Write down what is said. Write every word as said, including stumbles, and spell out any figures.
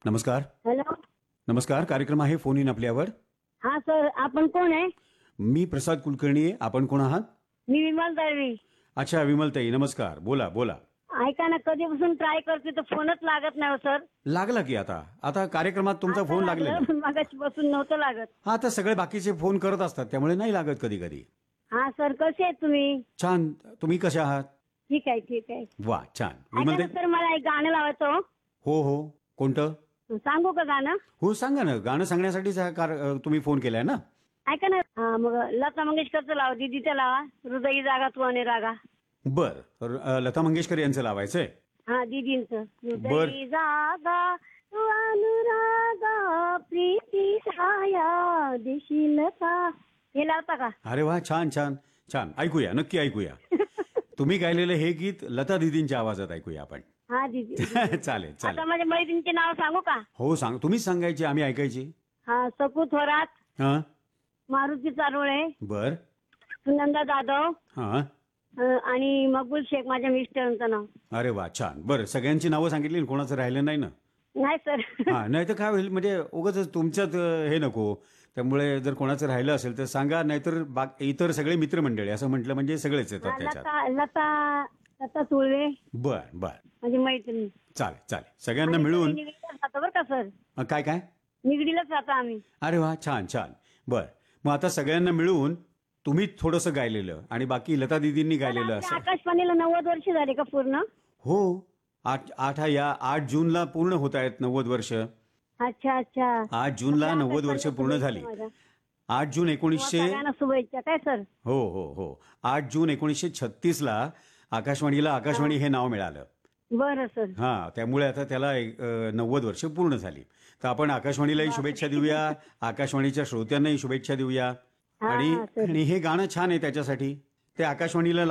नमस्कार. हॅलो. नमस्कार. कार्यक्रम आहे फोन इन आपल्यावर. हा सर, आपण कोण आहे? मी प्रसाद कुलकर्णी आहे. आपण कोण आहात? मी विमल दळवी. अच्छा, विमलताई नमस्कार. बोला बोला. ऐका ना, कधीपासून ट्राय करते तर फोनच लागत नाही हो सर. लागला की आता आता कार्यक्रमात तुमचा फोन लागलेला. मागाशी बसून नव्हतं लागत. हा, आता सगळे बाकीचे फोन करत असतात त्यामुळे नाही लागत कधी कधी. हा सर, कसे आहेत तुम्ही? छान. तुम्ही कशा आहात? ठीक आहे ठीक आहे. वा, छान. ऐका ना विमलताई. सर, मला एक गाणं लावायचं हो. हो हो. कोणतं? सांगू का गाणं? हो, सांगा ना. गाणं सांगण्यासाठीच हा कार- अ, तुम्ही फोन केलाय ना. ऐका ना, हा, मग लता मंगेशकरचं लावा, दीदीचं लावा, हृदयी जागा तू आणि रागा. बर. तर, अ, लता मंगेशकर यांचं लावायचंय. हा, दीदींचं. बर. हृदयी जागा तू अनुरागा, प्रीती छाया देशील का. हे लावता का? अरे वा, छान छान छान. ऐकूया, नक्की ऐकूया. तुम्ही गायलेलं हे गीत लता दीदींच्या आवाजात ऐकूया आपण. हा दीदी. चालेल चालेल. आता माझ्या मैत्रिणीचे नाव सांगू का? हो, सांग. तुम्हीच सांगायची, आम्ही ऐकायची. हा, सकू थोरात, हा. मारुती चारोळे, बर. सुनंदा जाधव, हा. अ, आणि मकबूल शेख माझ्या मिस्टरांचं नाव. अरे वा, छान. बरं, सगळ्यांची नावं सांगितली ना? कोणाचं राहिलं नाही ना? नाही सर. हा, नाही तर काय होईल, म्हणजे उगाच तुमच्यात अ, हे नको. त्यामुळे जर कोणाचं राहिलं असेल तर सांगा, नाहीतर बाक- इतर सगळे मित्रमंडळी असं म्हटलं म्हणजे सगळेच येतात हा, त्याच्यात. लता लता लता सुळवे बर बर. माझी मैत्रिणी. चालेल चालेल. सगळ्यांना आणि मिळून. निगडीलाच राहतो बरं का सर. अ, काय काय? निगडीलाच राहतो आम्ही. अरे वा, छान छान. बर. मग आता सगळ्यांना मिळून तुम्ही थोडंसं गायलेलं आणि बाकी लता दीदींनी गायलेलं आपल्या असं. आकाशवाणीला नव्वद वर्ष झाले का पूर्ण? हो. आठ आठ हा या आठ जूनला पूर्ण होत आहेत नव्वद वर्ष. अच्छा अच्छा. आठ जूनला नव्वद वर्ष पूर्ण झाली. आठ जून एकोणीसशे सगळ्यांना शुभेच्छा काय सर. हो हो हो. आठ जून एकोणीसशे छत्तीस ला आकाशवाणीला आकाशवाणी हे नाव मिळालं. बरं सर. हा, त्यामुळे आता त्याला एक, अ, नव्वद वर्ष पूर्ण झाली. तर आपण आकाशवाणीलाही शुभेच्छा देऊया, आकाशवाणीच्या श्रोत्यांनाही शुभेच्छा देऊया. हा, आणि हा, सर. आणि हे गाणं छान आहे त्याच्यासाठी. ते आकाशवाणीला